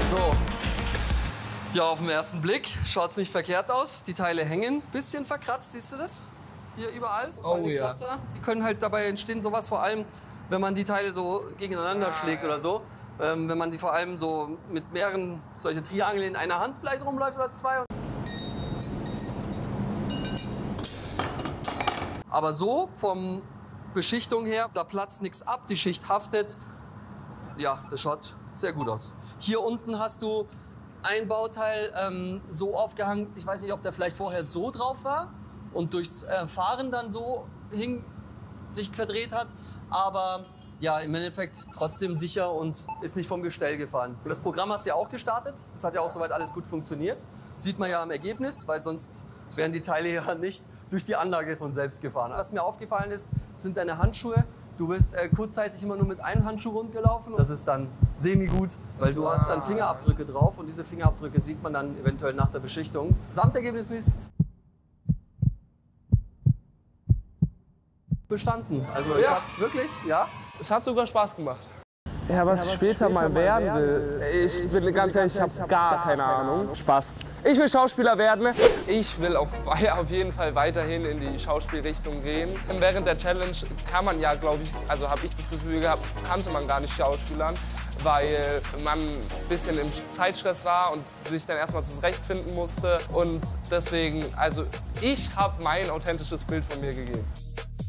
So. Ja, auf den ersten Blick schaut es nicht verkehrt aus. Die Teile hängen, bisschen verkratzt, siehst du das? Hier überall, so Oh, feine ja. Kratzer. Die können halt dabei entstehen, sowas vor allem, wenn man die Teile so gegeneinander schlägt oder so. Wenn man die vor allem so mit mehreren solche Triangel in einer Hand vielleicht rumläuft oder zwei. Aber so vom Beschichtung her, da platzt nichts ab, die Schicht haftet. Ja, das schaut sehr gut aus. Hier unten hast du ein Bauteil so aufgehangen, ich weiß nicht, ob der vielleicht vorher so drauf war und durchs Fahren dann so sich verdreht hat, aber ja, im Endeffekt trotzdem sicher und ist nicht vom Gestell gefahren. Das Programm hast du ja auch gestartet, das hat ja auch soweit alles gut funktioniert. Sieht man ja am Ergebnis, weil sonst wären die Teile ja nicht durch die Anlage von selbst gefahren. Was mir aufgefallen ist, sind deine Handschuhe. Du bist kurzzeitig immer nur mit einem Handschuh rundgelaufen. Das ist dann semi-gut, weil du hast dann Fingerabdrücke drauf und diese Fingerabdrücke sieht man dann eventuell nach der Beschichtung. Gesamtergebnis ist bestanden. Also ich habe wirklich, ja. Es hat sogar Spaß gemacht. Ja, was ich später mal werden will, ich bin ganz ehrlich, ich habe gar keine Ahnung. Spaß. Ich will Schauspieler werden. Ich will auf jeden Fall weiterhin in die Schauspielrichtung gehen. Während der Challenge kann man ja, glaube ich, also habe ich das Gefühl gehabt, kannte man gar nicht Schauspielern, weil man ein bisschen im Zeitstress war und sich dann erstmal zurechtfinden musste. Und deswegen, also ich habe mein authentisches Bild von mir gegeben.